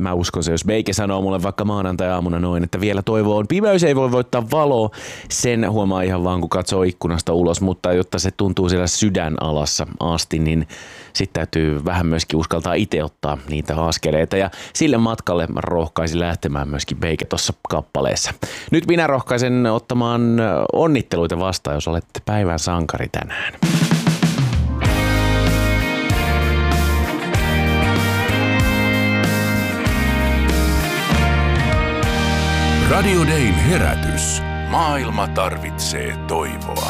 Mä uskon se, jos Beike sanoo mulle vaikka maanantai-aamuna noin, että vielä toivo on. Pimeys ei voi voittaa valoa. Sen huomaa ihan vaan, kun katsoo ikkunasta ulos, mutta jotta se tuntuu siellä sydänalassa asti, niin sitten täytyy vähän myöskin uskaltaa itse ottaa niitä askeleita. Ja sille matkalle rohkaisi lähtemään myöskin Beike tuossa kappaleessa. Nyt minä rohkaisen ottamaan onnitteluita vastaan, jos olette päivän sankari tänään. Radio Dayn herätys. Maailma tarvitsee toivoa.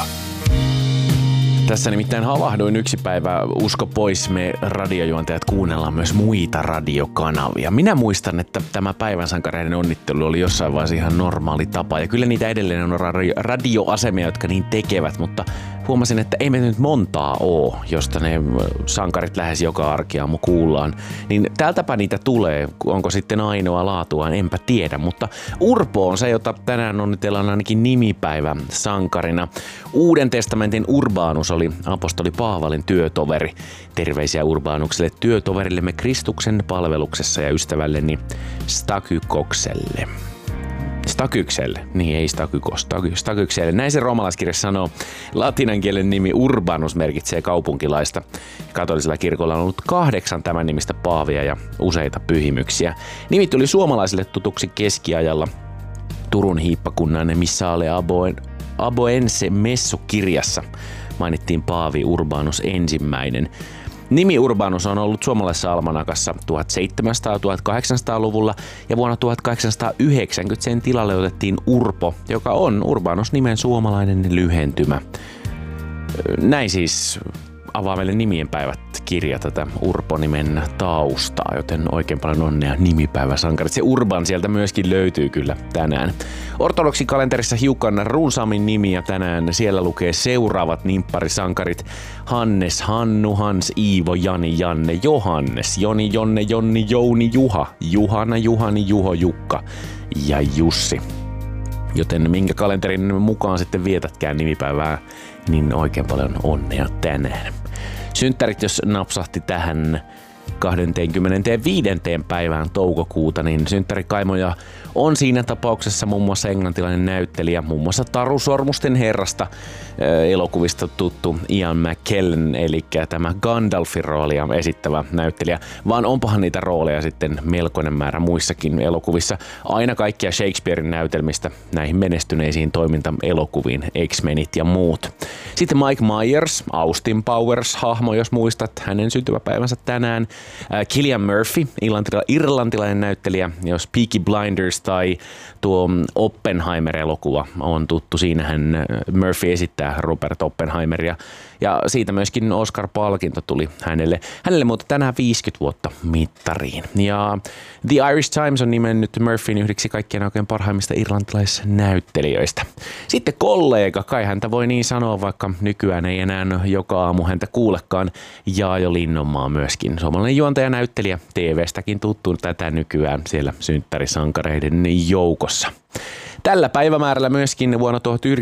Tässä nimittäin havahduin yksi päivä, usko pois, me radiojuontajat kuunnellaan myös muita radiokanavia. Minä muistan, että tämä päivän sankareiden onnittelu oli jossain vaiheessa ihan normaali tapa. Ja kyllä niitä edelleen on radioasemia, jotka niin tekevät, mutta huomasin, että ei me nyt montaa ole, josta ne sankarit lähes joka arkiaamu kuullaan. Niin täältäpä niitä tulee, onko sitten ainoa laatua, enpä tiedä. Mutta Urpo on se, jota tänään onnitellaan ainakin nimipäivän sankarina. Uuden testamentin Urbanus oli apostoli Paavalin työtoveri. Terveisiä Urbanukselle, työtoverillemme Kristuksen palveluksessa ja ystävälleni Stakykokselle. Stakykselle, niin ei Stakykselle. Näin se roomalaiskirja sanoo. Latinan kielen nimi Urbanus merkitsee kaupunkilaista. Katolisella kirkolla on ollut 8 tämän nimistä paavia ja useita pyhimyksiä. Nimi tuli suomalaisille tutuksi keskiajalla Turun hiippakunnan Missale Aboense Messu-kirjassa. Mainittiin paavi Urbanus ensimmäinen. Nimi Urbanus on ollut suomalaisessa almanakassa 1700-1800-luvulla ja vuonna 1890 sen tilalle otettiin Urpo, joka on Urbanus-nimen suomalainen lyhentymä. Näin siis avaa meille nimien päivät kirja tätä Urpo-nimen taustaa, joten oikein paljon onnea nimipäiväsankarit. Se Urban sieltä myöskin löytyy kyllä tänään. Ortodoksin-kalenterissa hiukan runsaammin nimiä tänään. Siellä lukee seuraavat nimpparisankarit: Hannes, Hannu, Hans, Iivo, Jani, Janne, Johannes, Joni, Jonne, Jonni, Jouni, Juha, Juhana, Juhani, Juho, Jukka ja Jussi. Joten minkä kalenterin mukaan sitten vietätkään nimipäivää, niin oikein paljon onnea tänään. Synttärit, jos napsahti tähän 25. päivään toukokuuta, niin synttärikaimoja on siinä tapauksessa muun muassa englantilainen näyttelijä, muun muassa Taru Sormusten herrasta elokuvista tuttu Ian McKellen, eli tämä Gandalfin roolia esittävä näyttelijä, vaan onpahan niitä rooleja sitten melkoinen määrä muissakin elokuvissa, aina kaikkia Shakespearein näytelmistä näihin menestyneisiin toimintaelokuviin, X-Menit ja muut. Sitten Mike Myers, Austin Powers hahmo, jos muistat hänen syntymäpäivänsä tänään. Cillian Murphy, irlantilainen näyttelijä, jos Peaky Blinders tai tuo Oppenheimer-elokuva on tuttu. Siinähän Murphy esittää Robert Oppenheimeria ja siitä myöskin Oscar-palkinto tuli hänelle. Hänelle mutta tänään 50 vuotta mittariin. Ja The Irish Times on nimennyt Murphyn yhdeksi kaikkien oikein parhaimmista irlantilaisnäyttelijöistä. Sitten kollega, kai häntä voi niin sanoa, vaikka nykyään ei enää joka aamu häntä kuulekaan, Jaajo Linnonmaa myöskin. Suomalainen juontaja, näyttelijä, TV:stäkin tuttu tätä nykyään siellä synttärisankareiden joukossa. Tällä päivämäärällä myöskin vuonna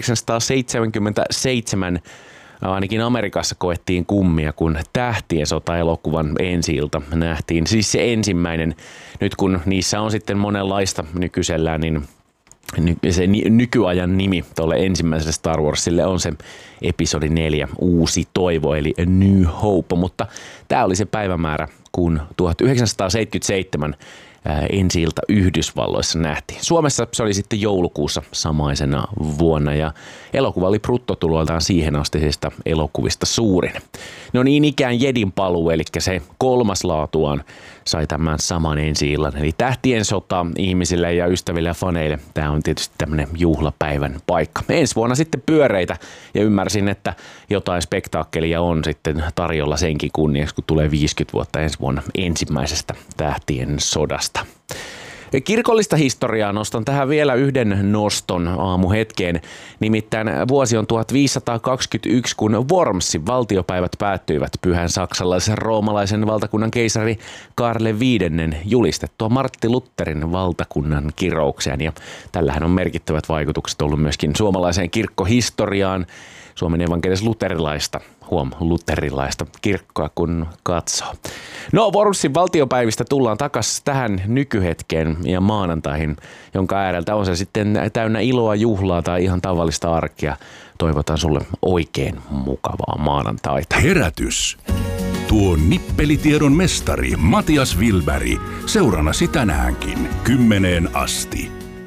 1977 ainakin Amerikassa koettiin kummia, kun Tähtien sota-elokuvan ensi-ilta nähtiin. Siis se ensimmäinen, nyt kun niissä on sitten monenlaista nykyisellään, niin se nykyajan nimi tuolle ensimmäiselle Star Warsille on se episodi 4, Uusi toivo, eli A New Hope. Mutta tämä oli se päivämäärä, kun 1977 ensi-ilta Yhdysvalloissa nähtiin. Suomessa se oli sitten joulukuussa samaisena vuonna ja elokuva oli bruttotuloiltaan siihen astisista elokuvista suurin. No niin ikään Jedin paluu, eli se kolmas laatuaan sai tämän saman ensi-illan. Eli Tähtien sota ihmisille ja ystäville ja faneille. Tämä on tietysti tämmöinen juhlapäivän paikka. Ensi vuonna sitten pyöreitä ja ymmärsin, että jotain spektaakkelia on sitten tarjolla senkin kunniaksi, kun tulee 50 vuotta ensi vuonna ensimmäisestä Tähtien sodasta. Kirkollista historiaa nostan tähän vielä yhden noston aamuhetkeen. Nimittäin vuosi on 1521, kun Wormsin valtiopäivät päättyivät pyhän saksalaisen roomalaisen valtakunnan keisari Karle V julistettua Martti Lutherin valtakunnan kiroukseen. Ja tällähän on merkittävät vaikutukset ollut myöskin suomalaiseen kirkkohistoriaan. Suomen evankelis-luterilaista, luterilaista kirkkoa kun katsoo. No, Vormsin valtiopäivistä tullaan takaisin tähän nykyhetkeen ja maanantaihin, jonka ääreltä on se sitten täynnä iloa, juhlaa tai ihan tavallista arkea. Toivotan sulle oikein mukavaa maanantaita. Herätys. Tuo nippelitiedon mestari Matias Wilberg seurannasi tänäänkin 10 asti.